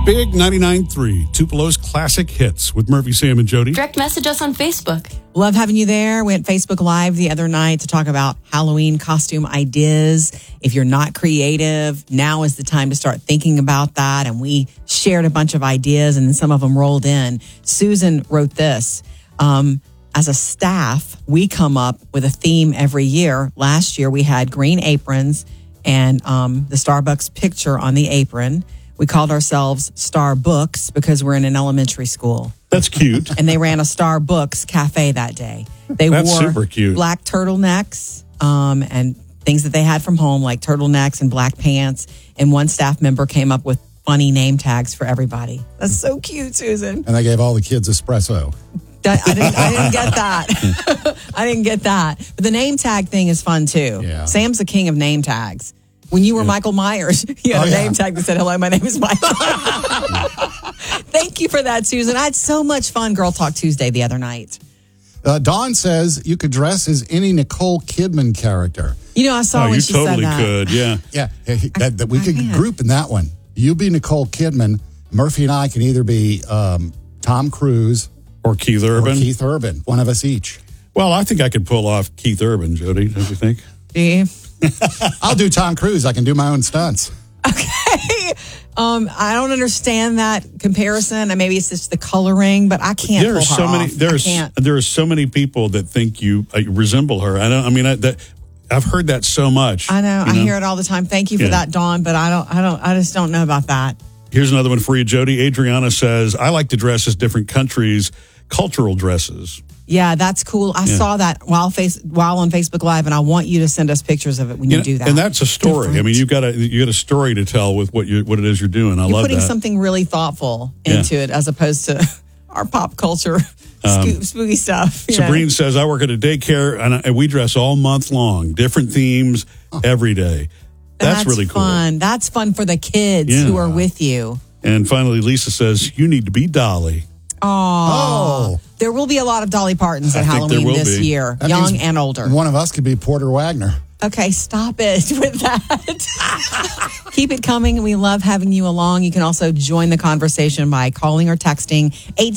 Big 99.3, Tupelo's classic hits with Murphy, Sam, and Jody. Direct message us on Facebook. Love having you there. We went Facebook Live the other night to talk about Halloween costume ideas. If you're not creative, now is the time to start thinking about that. And we shared a bunch of ideas, and then some of them rolled in. Susan wrote this. As a staff, we come up with a theme every year. Last year, we had green aprons and the Starbucks picture on the apron. We called ourselves Starbooks because we're in an elementary school. That's cute. And they ran a Starbooks cafe that day. They That's wore super cute. black turtlenecks and things that they had from home, like turtlenecks and black pants. And one staff member came up with funny name tags for everybody. That's so cute, Susan. And they gave all the kids espresso. I didn't get that. I didn't get that. But the name tag thing is fun, too. Yeah. Sam's the king of name tags. When you were Michael Myers, you had a name tag that said, "Hello, my name is Michael." Thank you for that, Susan. I had so much fun Girl Talk Tuesday the other night. Dawn says you could dress as any Nicole Kidman character. You know, I saw when she totally said that. could, yeah. Yeah, that we could can. group in that one. You be Nicole Kidman. Murphy and I can either be Tom Cruise Or Keith Urban. or Keith Urban. One of us each. Well, I think I could pull off Keith Urban, Jody, don't you think? Do you? I'll do Tom Cruise. I can do my own stunts. Okay. I don't understand that comparison. Maybe it's just the coloring, but I can't There are pull so her many. off. There are so many people that think you resemble her. I've heard that so much. I know. you I hear it all the time. Thank you for Yeah. that, Dawn, but I just don't know about that. Here's another one for you, Jody. Adriana says, I like to dress as different countries' cultural dresses. Yeah, that's cool. I saw that while on Facebook Live, and I want you to send us pictures of it when you do that. And that's a story. Different. I mean, you got a story to tell with what it is you're doing. You're love putting that. something really thoughtful into it as opposed to our pop culture spooky stuff. you know? Sabrina says, I work at a daycare, and we dress all month long, different themes every day. That's really cool. Fun. That's fun for the kids who are with you. And finally, Lisa says, you need to be Dolly. Oh. There will be a lot of Dolly Partons at I think there Halloween will this be. year, That young means and older. One of us could be Porter Wagner. Okay, stop it with that. Keep it coming. We love having you along. You can also join the conversation by calling or texting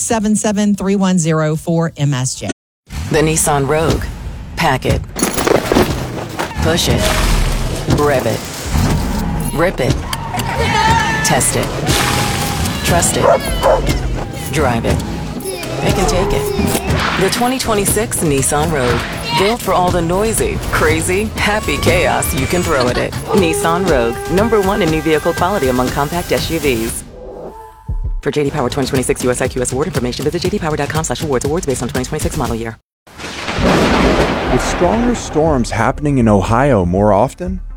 877-310-4MSJ. The Nissan Rogue. Pack it. Push it. Rev it. Rip it. Test it. Trust it. Drive it. Pick and take it. The 2026 Nissan Rogue. Built for all the noisy, crazy, happy chaos you can throw at it. Nissan Rogue. #1 in new vehicle quality among compact SUVs. For JD Power 2026 US IQS award information, visit jdpower.com/awards. Awards based on 2026 model year. With stronger storms happening in Ohio more often,